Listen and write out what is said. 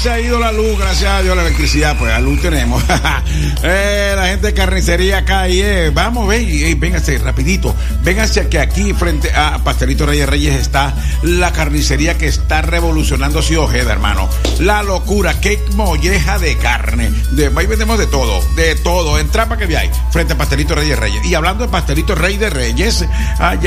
se ha ido la luz, gracias a Dios, la electricidad, pues la luz tenemos. La gente de carnicería acá, vamos, véngase rapidito, véngase que aquí frente a Pastelito Reyes está la carnicería que está revolucionando Ciudad Ojeda, hermano. La locura, qué molleja de carne, ahí vendemos de todo, entra para que veáis, frente a Pastelito Reyes. Y hablando de Pastelito Rey de Reyes, allá